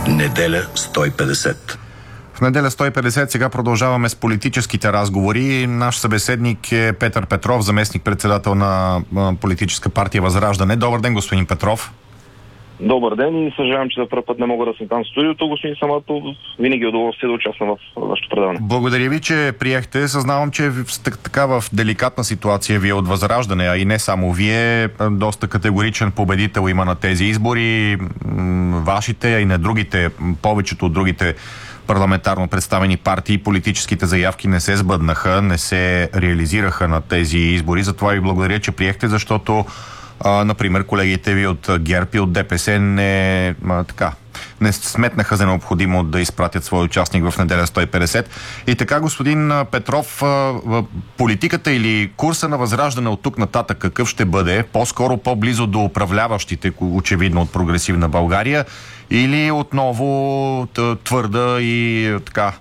Неделя 150. В неделя 150 сега продължаваме с политическите разговори. Наш събеседник е Петър Петров, заместник-председател на политическа партия Възраждане. Добър ден, господин Петров. Добър ден и съжалявам, че за първ път не мога да съм там в студиото, господин Саматов. Винаги е удоволствие да участвам в вашето предаване. Благодаря ви, че приехте. Съзнавам, че така в деликатна ситуация вие от Възраждане, а и не само вие. Доста категоричен победител има на тези избори. Вашите, а и на другите, повечето от другите парламентарно представени партии, политическите заявки не се сбъднаха, не се реализираха на тези избори. Затова ви благодаря, че приехте, защото например, колегите ви от ГЕРБ и от ДПС не сметнаха за необходимо да изпратят свой участник в неделя 150. И така, господин Петров, политиката или курса на Възраждане от тук нататък какъв ще бъде? По-скоро по-близо до управляващите, очевидно от Прогресивна България, или отново твърда и така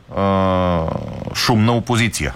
шумна опозиция?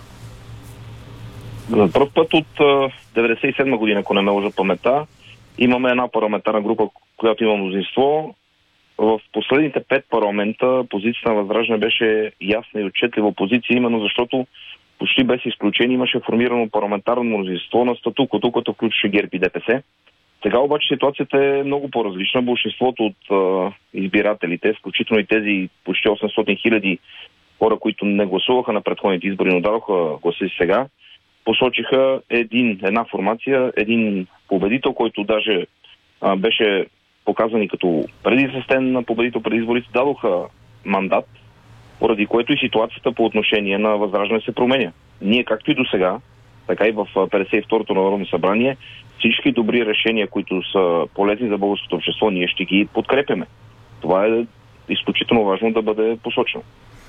За първ път от 1997 година, ако не ме лъжа паметта, имаме една парламентарна група, която има мнозинство. В последните 5 парламента позицията на Възраждане беше ясна и отчетлива позиция, именно защото почти без изключение имаше формирано парламентарно мнозинство на статуквото, което включваше ГЕРБ и ДПС. Сега обаче ситуацията е много по-различна. Большинството от избирателите, включително и тези почти 800 хиляди хора, които не гласуваха на предходните избори, но дадоха гласа си сега, посочиха една формация, един победител, който даже беше показан и като предизвестен на победител преди изборите, дадоха мандат, поради което и ситуацията по отношение на Възраждане се променя. Ние, както и до сега, така и в 52-то Народно събрание, всички добри решения, които са полезни за българското общество, ние ще ги подкрепяме. Това е изключително важно да бъде посочено.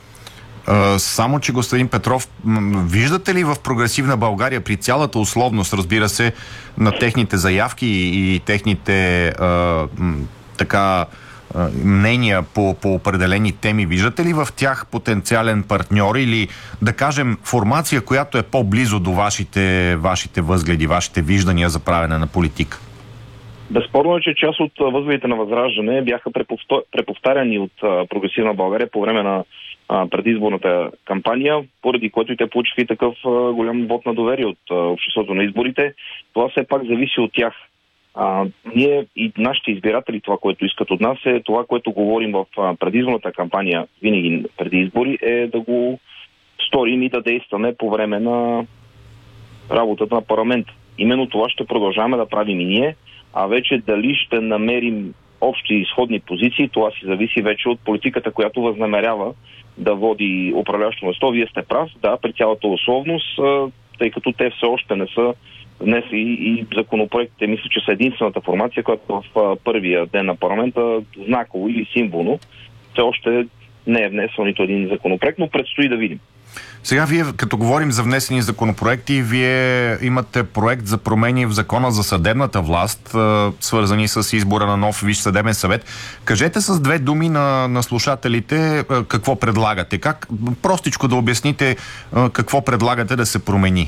Само че, господин Петров, виждате ли в Прогресивна България, при цялата условност, разбира се, на техните заявки и техните мнения по определени теми, виждате ли в тях потенциален партньор или, да кажем, формация, която е по-близо до вашите възгледи, вашите виждания за правене на политика? Безспорно е, че част от възгледите на Възраждане бяха преповтаряни от Прогресивна България по време на предизборната кампания, поради което и те получиха и такъв голям вод на доверие от обществото на изборите. Това все пак зависи от тях. Ние и нашите избиратели, това, което искат от нас, е това, което говорим в предизборната кампания винаги преди избори, е да го сторим и да действаме по време на работата на парламент. Именно това ще продължаваме да правим и ние, а вече дали ще намерим общи изходни позиции, това си зависи вече от политиката, която възнамерява да води управляващо место. Вие сте прав, да, при цялата условност, тъй като те все още не са внесли и законопроектите, мисля, че са единствената формация, която в първия ден на парламента знаково или символно все още не е внесъл нито един законопроект, но предстои да видим. Сега вие, като говорим за внесени законопроекти, вие имате проект за промени в Закона за съдебната власт, свързани с избора на нов Висш съдебен съвет. Кажете с 2 думи на слушателите какво предлагате. Как простичко да обясните какво предлагате да се промени?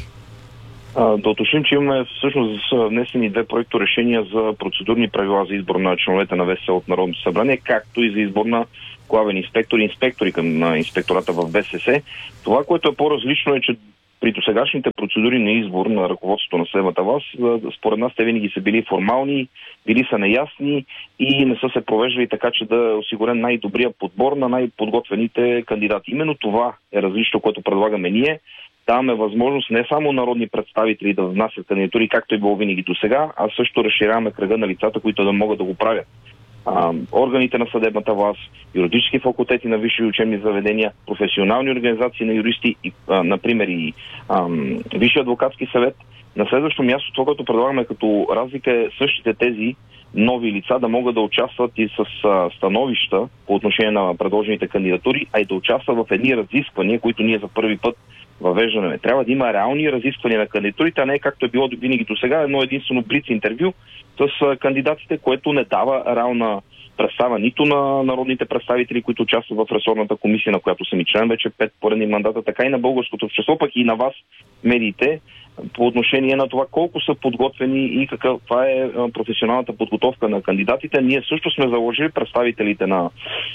Да уточним, че имаме всъщност внесени 2 проекторешения за процедурни правила за избор на членовете на ВСС от Народното събрание, както и за избор на главен инспектор и инспектори към инспектората в ВСС. Това, което е по-различно, е, че при досегашните процедури на избор на ръководството на съдебната власт, според нас те винаги са били формални, били са неясни и не са се провеждали така, че да е осигурен най-добрия подбор на най-подготвените кандидати. Именно това е различно, което предлагаме ние. Даваме възможност не само народни представители да внасят кандидатури, както е било винаги до сега, а също разширяваме кръга на лицата, които да могат да го правят. Органите на съдебната власт, юридически факултети на висши учебни заведения, професионални организации на юристи, например и Висши адвокатски съвет. На следващо място, това, което предлагаме като разлика, е същите тези нови лица да могат да участват и с становища по отношение на предложените кандидатури, а и да участват в едни разисквания, които ние за първи път въвеждане. Трябва да има реални разисквания на кандидатурите, а не както е било винаги до сега, едно единствено блиц интервю с кандидатите, което не дава реална представа нито на народните представители, които участват в ресорната комисия, на която съм и член вече 5 поредни мандата, така и на българското общество, пък и на вас, медиите, по отношение на това колко са подготвени и каква е професионалната подготовка на кандидатите. Ние също сме заложили представителите на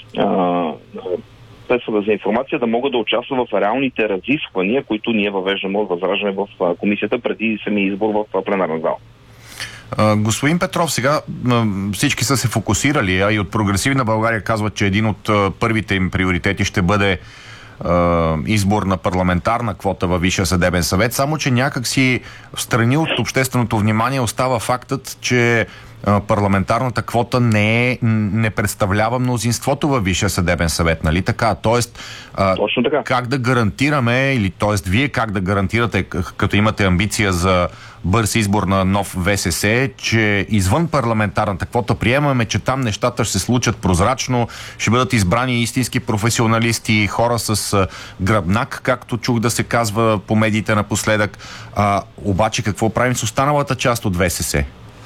средствата за информация да могат да участват в реалните разисквания, които ние въвеждаме от Възраждане в комисията преди самия избор в пленарна зала. Господин Петров, сега всички са се фокусирали, а и от Прогресивна България казват, че един от първите им приоритети ще бъде избор на парламентарна квота във Висшия съдебен съвет, само че някак си встрани от общественото внимание остава фактът, че парламентарната квота не представлява мнозинството във Висшия съдебен съвет, нали така? Тоест, точно така. как да гарантираме, вие как да гарантирате, като имате амбиция за бърз избор на нов ВСС, че извън парламентарната квота приемаме, че там нещата ще се случат прозрачно, ще бъдат избрани истински професионалисти, хора с гръбнак, както чух да се казва по медиите напоследък. Обаче какво правим с останалата част от ВСС?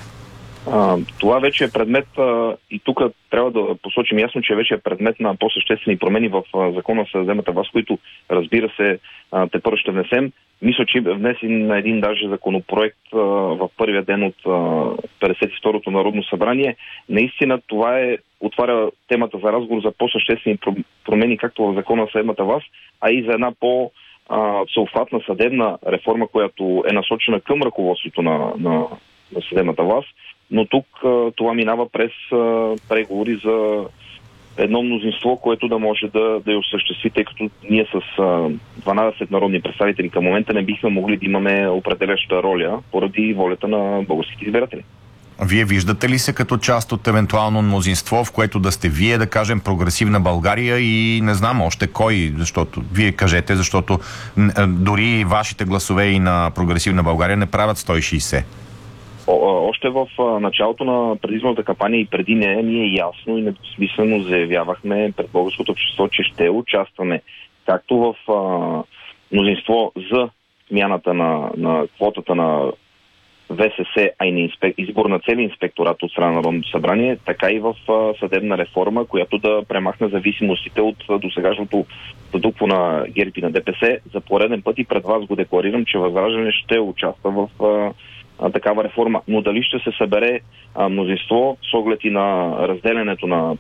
Това вече е предмет, и тук трябва да посочим ясно, че вече е предмет на по-съществени промени в закона за съдебната власт, които, разбира се, тепърва ще внесем. Мисля, че внесен на един даже законопроект в първия ден от 52-то Народно събрание. Наистина това отваря темата за разговор за по-съществени промени както в закона за съдебната власт, а и за една всеобхватна съдебна реформа, която е насочена към ръководството на съдебната власт. Но тук това минава през преговори за едно мнозинство, което да може да я осъществи, тъй като ние с 12 народни представители към момента не бихме могли да имаме определяща роля поради волята на българските избиратели. Вие виждате ли се като част от евентуално мнозинство, в което да сте вие, да кажем, Прогресивна България и не знам още кой, защото вие кажете, защото дори вашите гласове и на Прогресивна България не правят 160? Още в началото на предизборната кампания и преди нея ние ясно и недвусмислено заявявахме пред българското общество, че ще участваме както в мнозинство за смяната на квотата на ВСС, а и на избор на цели инспекторат от страна на Народното събрание, така и в съдебна реформа, която да премахне зависимостите от досегашното статукво на ГЕРБ и на ДПС. За пореден път и пред вас го декларирам, че Възраждане ще участва в такава реформа. Но дали ще се събере мнозинство с оглед и на разделянето на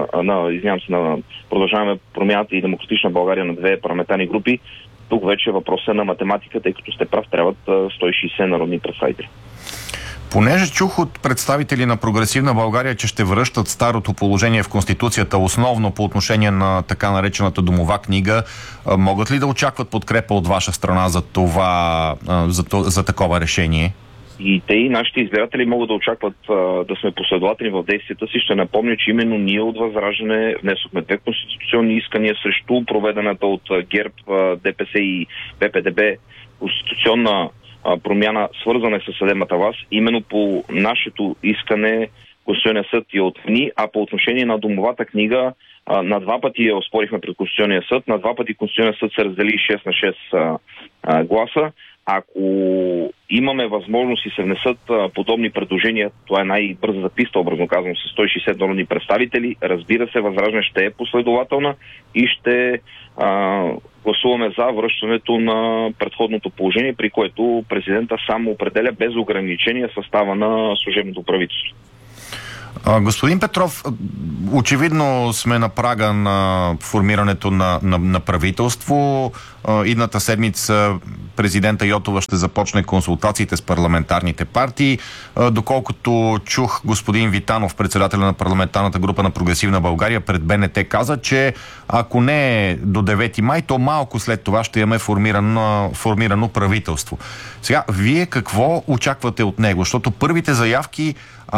на Продължаваме промяната и Демократична България на две парламентарни групи, тук вече въпросът е на математика, тъй като сте прав, трябват 160 народни представители. Понеже чух от представители на Прогресивна България, че ще връщат старото положение в Конституцията, основно по отношение на така наречената домова книга, могат ли да очакват подкрепа от ваша страна за това, за такова решение? И те и нашите избиратели могат да очакват да сме последователни в действията си. Ще напомня, че именно ние от Възраждане внесохме две конституционни искания срещу проведената от ГЕРБ, ДПС и ППДБ конституционна промяна, свързана с съдебната власт. Именно по нашето искане Конституционния съд я отмени, а по отношение на домовата книга на два пъти я оспорихме пред Конституционния съд, на два пъти Конституционния съд се раздели 6 на 6 гласа. Ако имаме възможност и се внесат подобни предложения, това е най-бързата писта, образно казвам, с 160 народни представители, разбира се, Възраждане ще е последователна и ще гласуваме за връщането на предходното положение, при което президента само определя без ограничения състава на служебното правителство. Господин Петров, очевидно сме на прага на формирането на правителство. Идната седмица президента Йотова ще започне консултациите с парламентарните партии. Доколкото чух, господин Витанов, председателя на парламентарната група на Прогресивна България, пред БНТ каза, че ако не е до 9 май, то малко след това ще имаме формирано правителство. Сега, вие какво очаквате от него? Защото първите заявки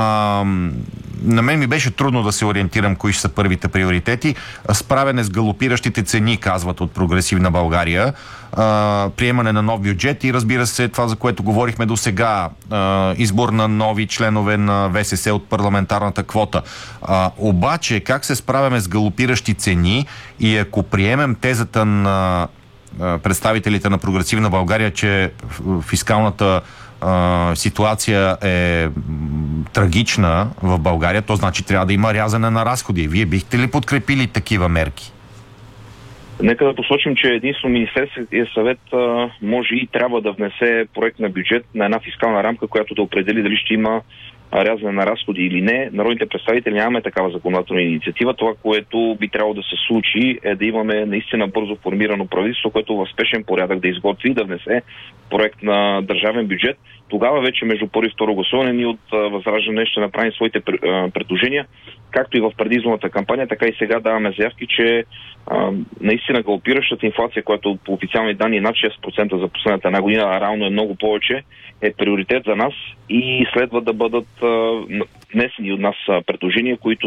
на мен ми беше трудно да се ориентирам кои ще са първите приоритети. Справяне с галопиращите цени, казват от Прогресивна България, приемане на нов бюджет и разбира се това, за което говорихме до сега, избор на нови членове на ВСС от парламентарната квота. Обаче как се справяме с галопиращи цени и ако приемем тезата на представителите на Прогресивна България, че фискалната ситуация е трагична в България, то значи трябва да има рязане на разходи. Вие бихте ли подкрепили такива мерки? Нека да посочим, че единствено Министерският съвет може и трябва да внесе проект на бюджет на една фискална рамка, която да определи дали ще има рязане на разходи или не. Народните представители нямаме такава законодателна инициатива. Това, което би трябвало да се случи, е да имаме наистина бързо формирано правителство, което в спешен порядък да изготви и да внесе проект на държавен бюджет. Тогава вече между първо и второ гласуване ние от Възраждане ще направим своите предложения, както и в предизборната кампания, така и сега даваме заявки, че наистина галопиращата инфлация, която по официални данни е над 6% за последната една година, а реално е много повече, е приоритет за нас и следва да бъдат внесени от нас предложения, които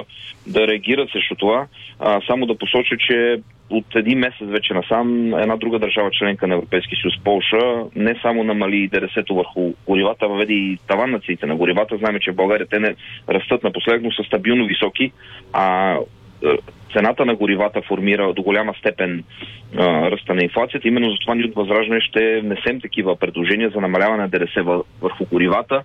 да реагират срещу това. Само да посоча, че от един месец вече насам една друга държава, членка на Европейския съюз, Полша, не само намали ДДС-то върху горивата, въведе и таван на цените на горивата. Знаем, че в България те не растат напоследък, но са стабилно високи, а цената на горивата формира до голяма степен ръста на инфлацията. Именно затова ние от Възраждане ще внесем такива предложения за намаляване на ДДС върху горивата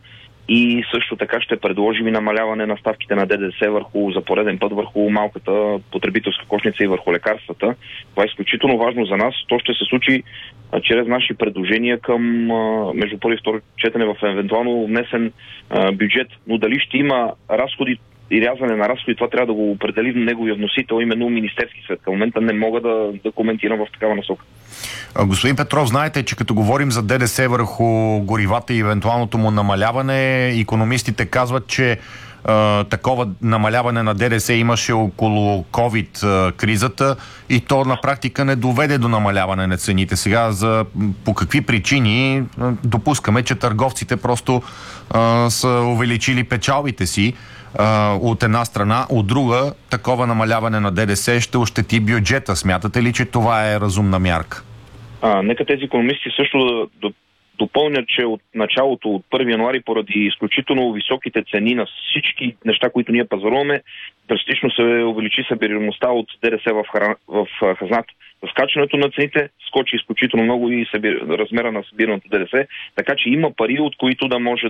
и също така ще предложим и намаляване на ставките на ДДС за пореден път върху малката потребителска кошница и върху лекарствата. Това е изключително важно за нас. То ще се случи чрез наши предложения към между първо и второ четене в евентуално внесен бюджет. Но дали ще има разходи и рязане на разходи, това трябва да го определи неговия вносител, именно Министерски съвет. Към момента не мога да коментирам в такава насока. Господин Петров, знаете, че като говорим за ДДС върху горивата и евентуалното му намаляване, икономистите казват, че такова намаляване на ДДС имаше около COVID-кризата и то на практика не доведе до намаляване на цените. Сега по какви причини допускаме, че търговците просто са увеличили печалбите си от една страна, от друга такова намаляване на ДДС ще ощети бюджета. Смятате ли, че това е разумна мярка? Нека тези икономисти също допълнят, че от началото, от 1 януари, поради изключително високите цени на всички неща, които ние пазаруваме, драстично се увеличи събираемостта от ДДС в хазната. Скачането на цените скочи изключително много и размера на събираното ДДС, така че има пари, от които да може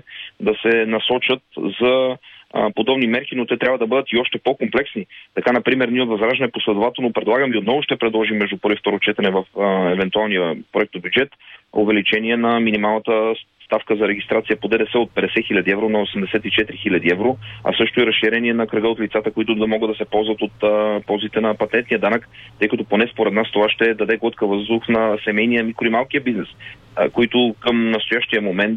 да се насочат за подобни мерки, но те трябва да бъдат и още по-комплексни. Така, например, ние от Възраждане последователно предлагаме и отново ще предложим между първо и второ четене в евентуалния проектобюджет увеличение на минималната ставка за регистрация по ДДС от 50 000 евро на 84 000 евро, а също и разширение на кръга от лицата, които да могат да се ползват от ползите на патентния данък, тъй като поне според нас това ще даде глътка въздух на семейния, микро и малкия бизнес, които към настоящия момент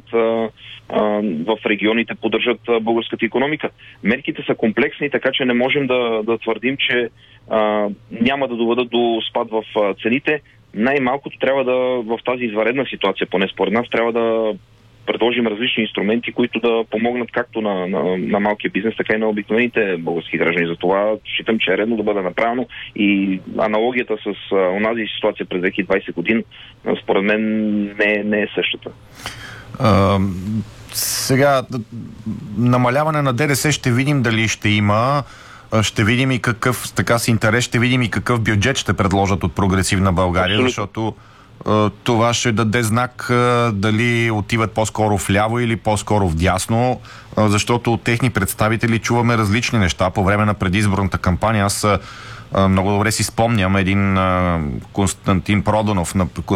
в регионите поддържат българската икономика. Мерките са комплексни, така че не можем да твърдим, че няма да доведат до спад в цените. Най-малкото трябва в тази извънредна ситуация, поне според нас, трябва да предложим различни инструменти, които да помогнат както на малкия бизнес, така и на обикновените български граждани. Затова считам, че е редно да бъде направено и аналогията с онази ситуация през 2020 година, според мен не е същата. Сега, намаляване на ДДС ще видим дали ще има. Ще видим и какъв, така с интерес, ще видим и какъв бюджет ще предложат от Прогресивна България, абсолютно, защото това ще даде знак дали отиват по-скоро вляво или по-скоро вдясно, защото от техни представители чуваме различни неща. По време на предизборната кампания аз много добре си спомням един Константин Проданов,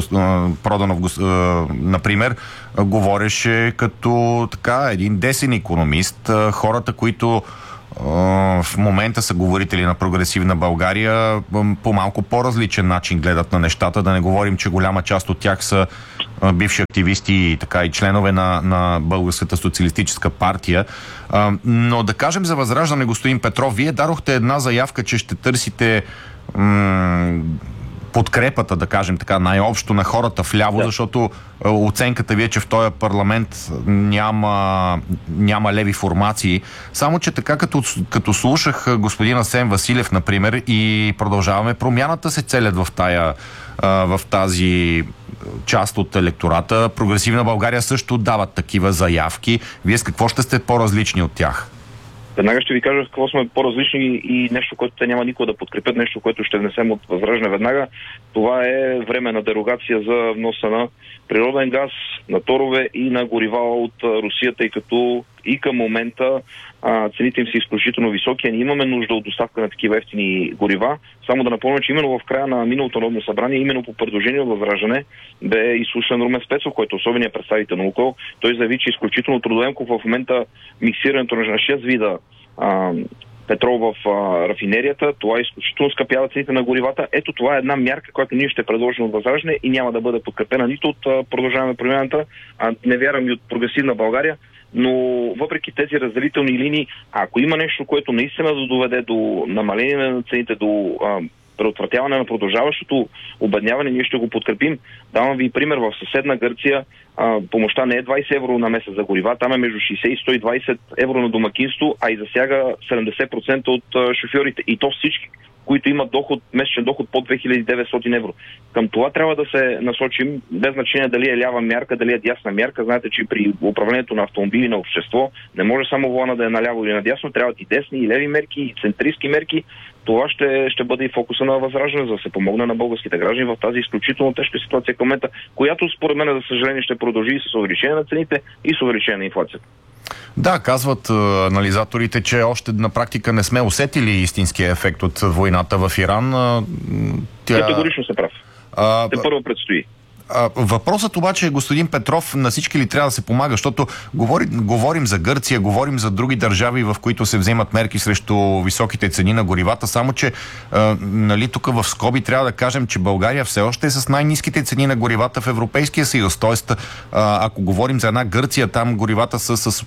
например, говореше като така един десен икономист. Хората, които в момента са говорители на Прогресивна България, по малко по-различен начин гледат на нещата. Да не говорим, че голяма част от тях са бивши активисти и така и членове на Българската социалистическа партия. Но да кажем за Възраждане, господин Петров, вие дадохте една заявка, че ще търсите подкрепата, да кажем така, най-общо на хората вляво, защото оценката ви е, че в този парламент няма леви формации. Само, че така като слушах господин Асен Василев, например, и Продължаваме промяната се целят в тази част от електората. Прогресивна България също дават такива заявки. Вие с какво ще сте по-различни от тях? Веднага ще ви кажа с какво сме по-различни и нещо, което те няма никога да подкрепят, нещо, което ще внесем от Възраждане веднага. Това е време на дерогация за вноса на природен газ, на торове и на горива от Русия, тъй като и към момента цените им са изключително високи, а ние имаме нужда от доставка на такива ефтини горива. Само да напомня, че именно в края на миналото Народно събрание, именно по предложение от Възраждане, бе изслушан Румен Спецов, който е особеният представител на Лукойл. Той заяви, че изключително трудоемко в момента миксирането на 6 вида петрол в рафинерията, това изключително скъпява цените на горивата. Ето това е една мярка, която ние ще предложим от Възраждане и няма да бъде подкрепена нито от Продължаваме промяната, а не вярвам и от Прогресивна България. Но въпреки тези разделителни линии, ако има нещо, което наистина да доведе до намаление на цените, до предотвратяване на продължаващото обедняване, ние ще го подкрепим. Давам ви пример, в съседна Гърция помощта не е 20 евро на месец за горива, там е между 60 и 120 евро на домакинство, а и засяга 70% от шофьорите. И то всички, които имат месечен доход под 2900 евро. Към това трябва да се насочим, без значение дали е лява мярка, дали е дясна мярка. Знаете, че при управлението на автомобили на общество не може само волана да е наляво или надясно, трябват и десни, и леви мерки, и центристски мерки. Това ще бъде и фокуса на Възраждане, за да се помогне на българските граждани в тази изключително тежка ситуация към момента, която според мен, за съжаление, ще продължи и с увеличение на цените и с увеличение на инфлацията. Да, казват анализаторите, че още на практика не сме усетили истинския ефект от войната в Иран. Категорично се прав. Те първо предстои. Въпросът обаче, господин Петров, на всички ли трябва да се помага, защото говорим за Гърция, говорим за други държави, в които се вземат мерки срещу високите цени на горивата, само че нали, тук в скоби трябва да кажем, че България все още е с най-ниските цени на горивата в Европейския съюз. Тоест, ако говорим за една Гърция, там горивата са с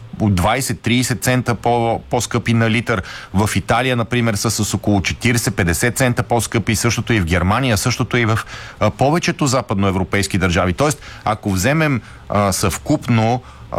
20-30 цента по-скъпи на литър. В Италия, например, са с около 40-50 цента по-скъпи, същото и в Германия, същото и в повечето западноевропейски държави. Тоест, ако вземем съвкупно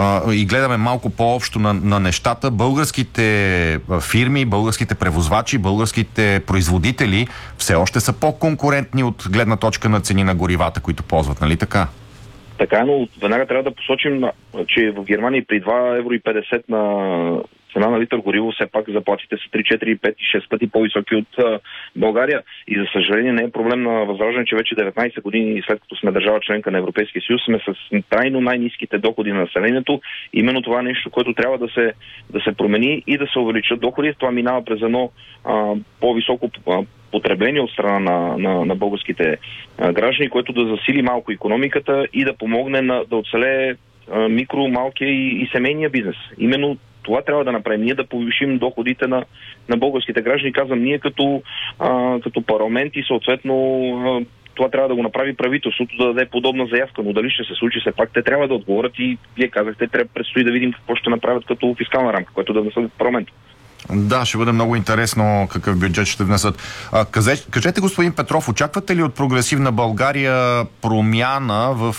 и гледаме малко по-общо на нещата, българските фирми, българските превозвачи, българските производители все още са по-конкурентни от гледна точка на цени на горивата, които ползват, нали така? Така, но веднага трябва да посочим, че в Германия при 2,50 евро на цена на литър гориво, все пак заплатите са 3, 4, 5 и 6 пъти по-високи от България. И за съжаление не е проблем на Възраждане, че вече 19 години след като сме държава членка на Европейския съюз, сме с трайно най-ниските доходи на населението. Именно това е нещо, което трябва да се промени и да се увеличат доходи. Това минава през едно по-високо потребление от страна на българските граждани, което да засили малко икономиката и да помогне да оцелее микро, малкия и семейния бизнес. Именно това трябва да направим. Ние да повишим доходите на българските граждани. Казвам ние като парламент и съответно това трябва да го направи правителството, да даде подобна заявка. Но дали ще се случи, все пак те трябва да отговорят и вие казахте, предстои да видим какво ще направят като фискална рамка, което да внесат в парламента. Да, ще бъде много интересно какъв бюджет ще внесат. Кажете, господин Петров, очаквате ли от Прогресивна България промяна в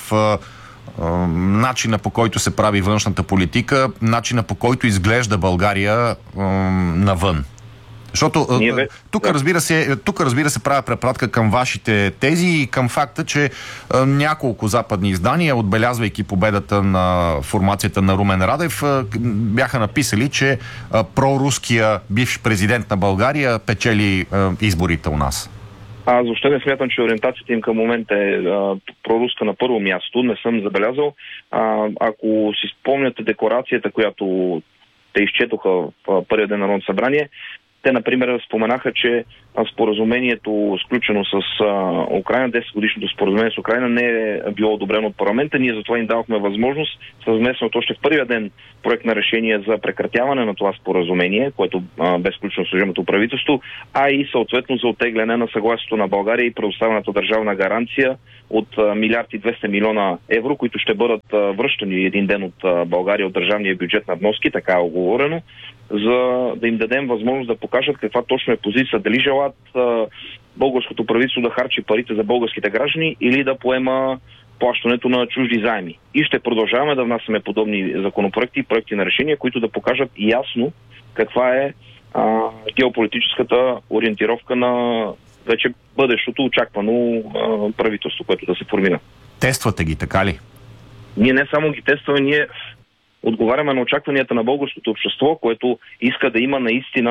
начина, по който се прави външната политика, начина, по който изглежда България навън? Защото тук, разбира се, правя препратка към вашите тези и към факта, че няколко западни издания, отбелязвайки победата на формацията на Румен Радев, бяха написали, че проруския бивш президент на България печели изборите у нас. Аз въобще не смятам, че ориентацията им към момента е проруска на първо място. Не съм забелязал. Ако си спомняте декларацията, която те изчетоха в първия ден на Народното събрание, те, например, споменаха, че споразумението, сключено с Украйна, 10-годишното споразумение с Украйна, не е било одобрено от парламента. Ние затова им давахме възможност съвместно още в първия ден проект на решение за прекратяване на това споразумение, което бе сключено с служебното правителство, а и съответно за оттегляне на съгласието на България и предоставената държавна гаранция от 1 200 милиона евро, които ще бъдат връщани един ден от България от държавния бюджет на вноски, така е оговорено, за да им дадем възможност да покажат каква точно е позиция, дали желат българското правителство да харчи парите за българските граждани или да поема плащането на чужди заеми. И ще продължаваме да внасяме подобни законопроекти и проекти на решения, които да покажат ясно каква е геополитическата ориентировка на вече бъдещото очаквано правителство, което да се формира. Тествате ги, така ли? Ние не само ги тестваме, ние отговаряме на очакванията на българското общество, което иска да има наистина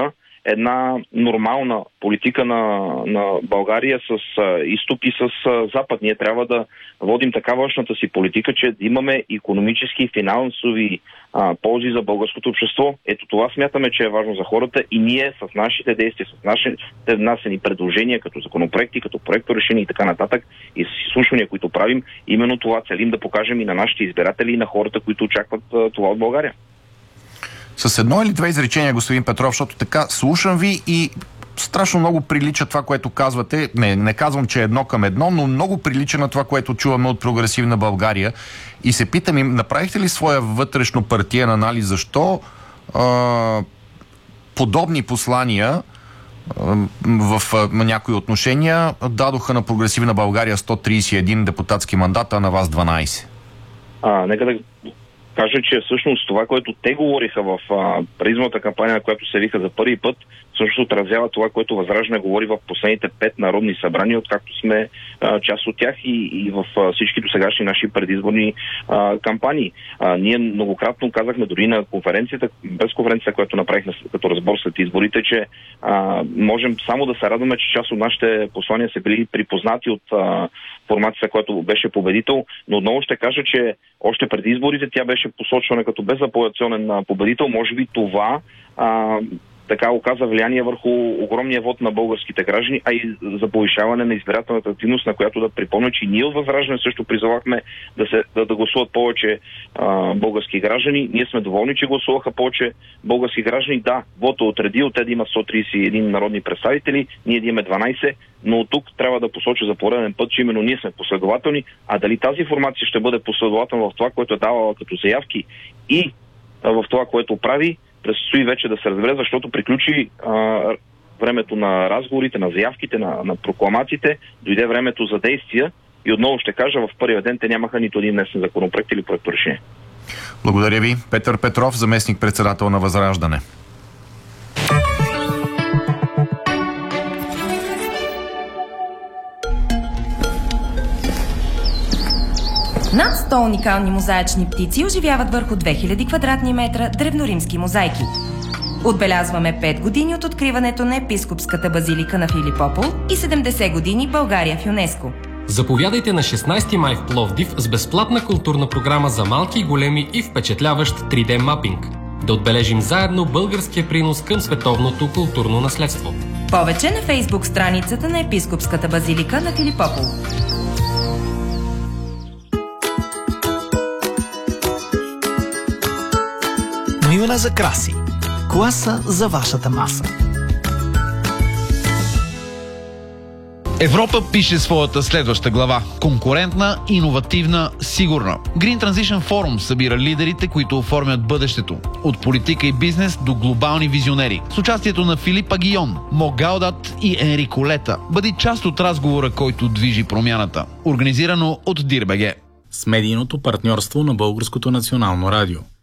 една нормална политика на България с изток и с запад. Ние трябва да водим така външната си политика, че да имаме икономически и финансови ползи за българското общество. Ето това смятаме, че е важно за хората и ние с нашите действия, с нашите внасени предложения, като законопроекти, като проекторешения и така нататък, и с изслушвания, които правим, именно това целим да покажем и на нашите избиратели, и на хората, които очакват това от България. С едно или две изречения, господин Петров, защото така слушам ви и страшно много прилича това, което казвате. Не казвам, че е едно към едно, но много прилича на това, което чуваме от Прогресивна България. И се питам им, направихте ли своя вътрешно партиен анализ, защо подобни послания в някои отношения дадоха на Прогресивна България 131 депутатски мандата, а на вас 12? Нека да кажа, че всъщност това, което те говориха в предизборната кампания, на която се виха за първи път, всъщност отразява това, което ВЪЗРАЖДАНЕ говори в последните 5 народни събрания, откакто сме част от тях и в всички досегашни наши предизборни кампании. Ние многократно казахме дори на конференцията, без конференцията, която направихме като разбор след изборите, че можем само да се радваме, че част от нашите послания са били припознати от формацията, която беше победител, но отново ще кажа, че още преди изборите тя беше посочвана като безапелационен победител. Може би това така оказа влияние върху огромния вод на българските граждани, а и за повишаване на избирателната активност, на която да припомня, че ние от ВЪЗРАЖДАНЕ също призовахме да гласуват повече български граждани. Ние сме доволни, че гласуваха повече български граждани. Да, вота отредил те да имат 131 народни представители, ние да имаме 12, но от тук трябва да посоча за пореден път, че именно ние сме последователни, а дали тази формация ще бъде последователна в това, което е давала като заявки и в това, което прави, предстои вече да се разбере, защото приключи времето на разговорите, на заявките, на прокламациите, дойде времето за действия и отново ще кажа, в първия ден те нямаха нито един внесен законопроект или проекторешение. Благодаря ви. Петър Петров, заместник-председател на ВЪЗРАЖДАНЕ. Над 100 уникални мозаични птици оживяват върху 2000 квадратни метра древноримски мозайки. Отбелязваме 5 години от откриването на епископската базилика на Филипопол и 70 години България в ЮНЕСКО. Заповядайте на 16 май в Пловдив с безплатна културна програма за малки и големи и впечатляващ 3D мапинг. Да отбележим заедно българския принос към световното културно наследство. Повече на Фейсбук страницата на епископската базилика на Филипопол. Мивана за краси. Класа за вашата маса. Европа пише своята следваща глава. Конкурентна, иновативна, сигурна. Green Transition Forum събира лидерите, които оформят бъдещето. От политика и бизнес до глобални визионери. С участието на Филип Агийон, Мо Гаудат и Енрико Лета. Бъди част от разговора, който движи промяната. Организирано от Дир.бг. С медийното партньорство на Българското национално радио.